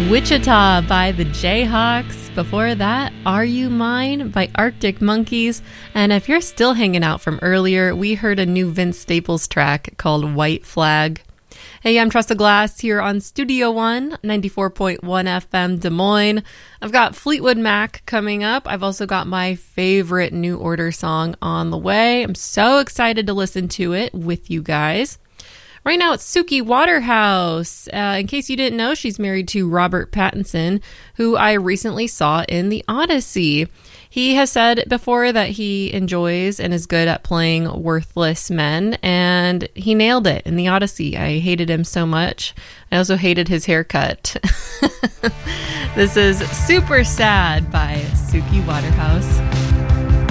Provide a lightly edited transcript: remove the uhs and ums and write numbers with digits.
Wichita by the Jayhawks. Before that, Are You Mine by Arctic Monkeys. And if you're still hanging out from earlier, we heard a new Vince Staples track called White Flag. Hey, I'm Tressa Glass here on Studio One, 94.1 FM Des Moines. I've got Fleetwood Mac coming up. I've also got my favorite New Order song on the way. I'm so excited to listen to it with you guys. Right now, it's Suki Waterhouse. In case you didn't know, she's married to Robert Pattinson, who I recently saw in The Odyssey. He has said before that he enjoys and is good at playing worthless men, and he nailed it in The Odyssey. I hated him so much. I also hated his haircut. This is Super Sad by Suki Waterhouse.